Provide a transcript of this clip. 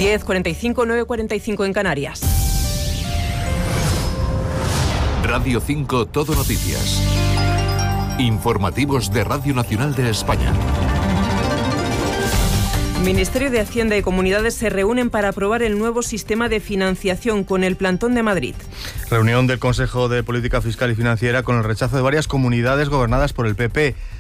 10:45, 9:45 en Canarias. Radio 5 Todo Noticias. Informativos de Radio Nacional de España. Ministerio de Hacienda y Comunidades se reúnen para aprobar el nuevo sistema de financiación con el Plantón de Madrid. Reunión del Consejo de Política Fiscal y Financiera con el rechazo de varias comunidades gobernadas por el PP.